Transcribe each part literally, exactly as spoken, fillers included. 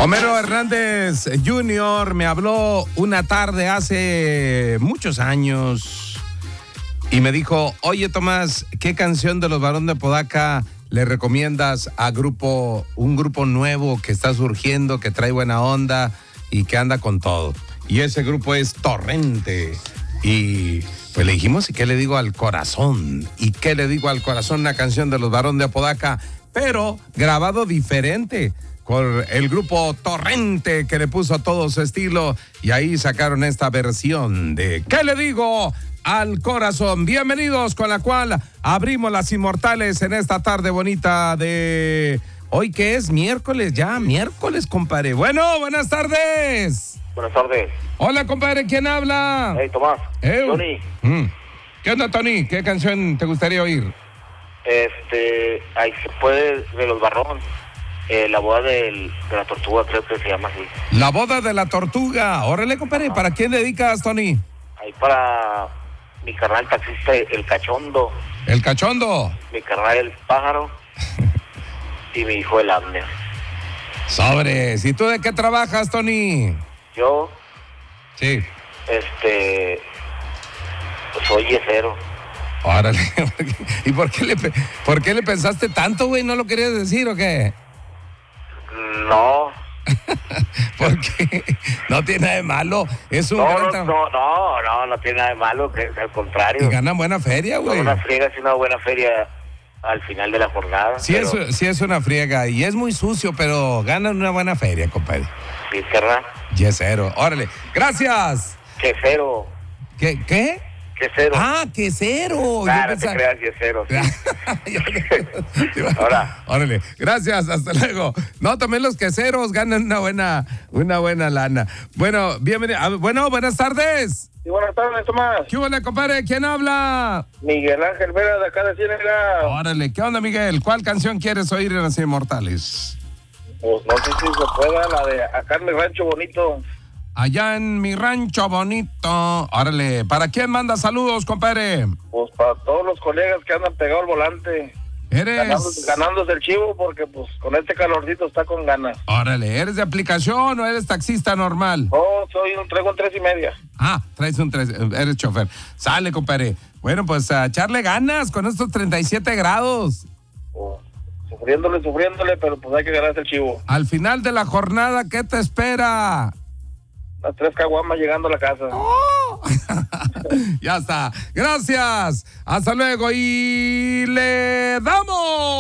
Homero Hernández junior me habló una tarde hace muchos años y me dijo, oye Tomás, ¿qué canción de los Barón de Apodaca le recomiendas a grupo, un grupo nuevo que está surgiendo, que trae buena onda y que anda con todo? Y ese grupo es Torrente. Y pues le dijimos, ¿y qué le digo al corazón? ¿Y qué le digo al corazón? Una canción de los Barón de Apodaca, pero grabado diferente, con el grupo Torrente, que le puso todo su estilo, y ahí sacaron esta versión de ¿qué le digo al corazón? Bienvenidos, con la cual abrimos las inmortales en esta tarde bonita de hoy, que es miércoles, ya miércoles, compadre. Bueno, buenas tardes. Buenas tardes. Hola, compadre, ¿quién habla? Hey, Tomás. Eh, Tony. Mm. ¿Qué onda, Tony? ¿Qué canción te gustaría oír? Este, ahí se puede, de los Barrón. Eh, la boda del, de la tortuga, creo que se llama así. La boda de la tortuga. Órale, compadre, ¿para quién dedicas, Tony? Ahí para mi carnal taxista, el Cachondo. El Cachondo. Mi carnal, el Pájaro. Y mi hijo, el Abner. Sobres. ¿Y tú de qué trabajas, Tony? Yo, Sí. este, soy yesero. Órale. ¿Y por qué le, pe- por qué le pensaste tanto, güey? ¿No lo querías decir o qué? No, Porque no tiene nada de malo. Es un no, gran no, tra- no, no, no, no tiene nada de malo, que al contrario. Y ganan buena feria, güey. Una friega, es una buena feria al final de la jornada. Sí, pero, es, sí es una friega y es muy sucio, pero ganan una buena feria, compadre. Sí, carnal. Yesero. Órale. Gracias. Quesero, ¿Qué? ¿Qué? quesero. Ah, quesero. Nah, Yo no te pensaba- creas, quesero. Sí. Ahora. Órale, gracias, hasta luego. No, también los queseros ganan una buena, una buena lana. Bueno, bienvenido. Ah, bueno, buenas tardes. Sí, buenas tardes, Tomás. ¿Qué hubo, compadre? ¿Quién habla? Miguel Ángel Vera, de acá de Ciénaga. Órale, ¿qué onda, Miguel? ¿Cuál canción quieres oír en Las Inmortales? Pues no sé si se pueda, la de acá en mi rancho bonito. Allá en mi rancho bonito. Órale, ¿para quién manda saludos, compadre? Pues para todos los colegas que andan pegados al volante. Ganándose, ¿Eres? ganándose el chivo, porque pues con este calorcito está con ganas. Órale, ¿eres de aplicación o eres taxista normal? Oh, soy un, traigo un tres y media. Ah, traes un tres, eres chofer. Sale, compadre. Bueno, pues a echarle ganas con estos treinta y siete grados. Oh, sufriéndole, sufriéndole, pero pues hay que ganarse el chivo. Al final de la jornada, ¿qué te espera? Las tres caguamas llegando a la casa. ¡Oh! Ya está. Gracias. Hasta luego y le damos.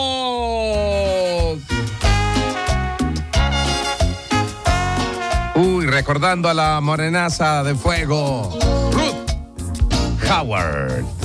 Uy, recordando a la morenaza de fuego, Ruth Howard.